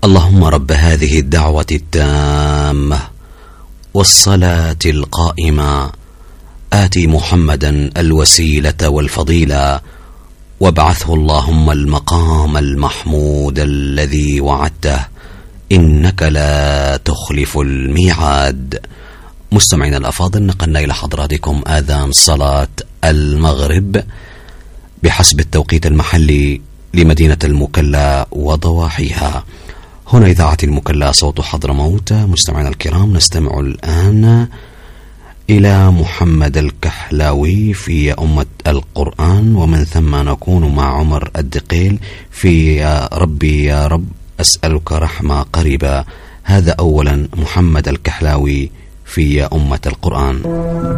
اللهم رب هذه الدعوة التامة والصلاة القائمة آت محمدا الوسيلة والفضيلة وابعثه اللهم المقام المحمود الذي وعدته إنك لا تخلف الميعاد. مستمعين الأفاضل، نقلنا إلى حضراتكم آذان صلاة المغرب بحسب التوقيت المحلي لمدينة المكلا وضواحيها. هنا إذاعة المكلا صوت حضرموت. مستمعينا الكرام، نستمع الآن إلى محمد الكحلاوي في أمة القرآن، ومن ثم نكون مع عمر الدقيل في يا ربي يا رب أسألك رحمة قريبا. هذا أولا محمد الكحلاوي في يا أمة القرآن.